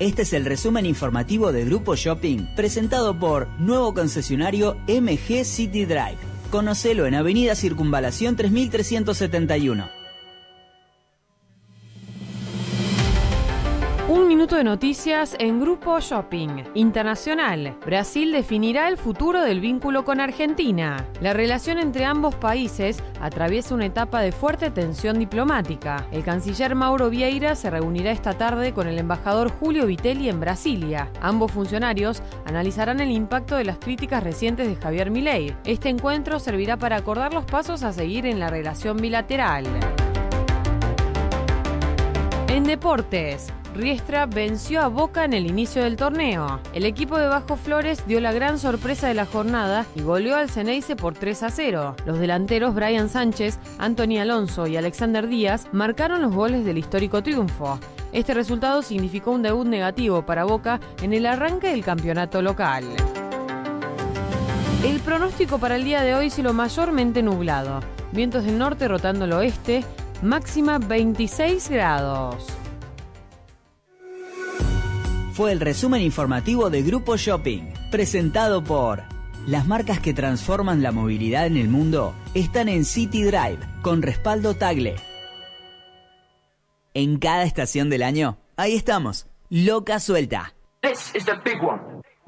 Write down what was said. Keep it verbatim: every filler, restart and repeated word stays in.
Este es el resumen informativo de Grupo Shopping, presentado por nuevo concesionario M G City Drive. Conocelo en Avenida Circunvalación tres mil trescientos setenta y uno. Un minuto de noticias en Grupo Shopping. Internacional. Brasil definirá el futuro del vínculo con Argentina. La relación entre ambos países atraviesa una etapa de fuerte tensión diplomática. El canciller Mauro Vieira se reunirá esta tarde con el embajador Julio Vitelli en Brasilia. Ambos funcionarios analizarán el impacto de las críticas recientes de Javier Milei. Este encuentro servirá para acordar los pasos a seguir en la relación bilateral. En deportes. Riestra venció a Boca en el inicio del torneo. El equipo de Bajo Flores dio la gran sorpresa de la jornada y goleó al Ceneice por tres a cero. Los delanteros Brian Sánchez, Anthony Alonso y Alexander Díaz marcaron los goles del histórico triunfo. Este resultado significó un debut negativo para Boca en el arranque del campeonato local. El pronóstico para el día de hoy: cielo mayormente nublado, vientos del norte rotando al oeste, máxima veintiséis grados. Fue el resumen informativo de Grupo Shopping, presentado por... Las marcas que transforman la movilidad en el mundo están en City Drive, con respaldo Tagle. En cada estación del año, ahí estamos, Loca Suelta. This is the big one.